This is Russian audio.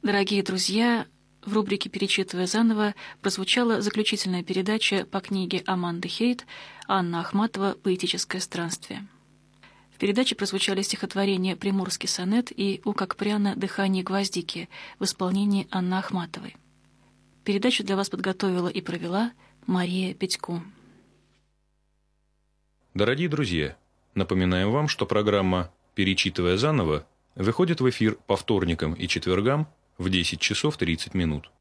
Дорогие друзья, в рубрике «Перечитывая заново» прозвучала заключительная передача по книге Аманды Хейт «Анна Ахматова. Поэтическое странствие». В передаче прозвучали стихотворения «Приморский сонет» и «У как пряно дыхание гвоздики» в исполнении Анны Ахматовой. Передачу для вас подготовила и провела Мария Петько. Дорогие друзья, напоминаем вам, что программа «Перечитывая заново» выходит в эфир по вторникам и четвергам в 10 часов 30 минут.